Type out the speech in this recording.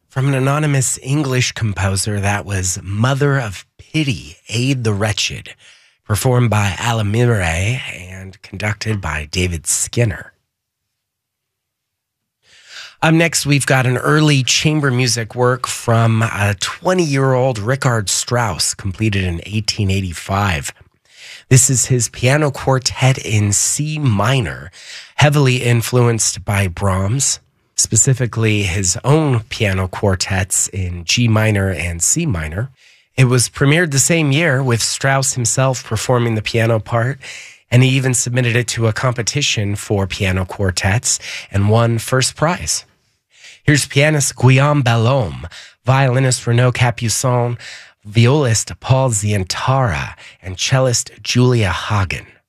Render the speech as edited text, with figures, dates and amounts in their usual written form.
From an anonymous English composer, that was Mother of Pity, Aid the Wretched, performed by Alamire and conducted by David Skinner. Up next, we've got an early chamber music work from a 20-year-old Richard Strauss, completed in 1885. This is his piano quartet in C minor, heavily influenced by Brahms, specifically his own piano quartets in G minor and C minor. It was premiered the same year, with Strauss himself performing the piano part, and he even submitted it to a competition for piano quartets and won first prize. Here's pianist Guillaume Bellhomme, violinist Renaud Capuçon, violist Paul Zientara, and cellist Julia Hagen.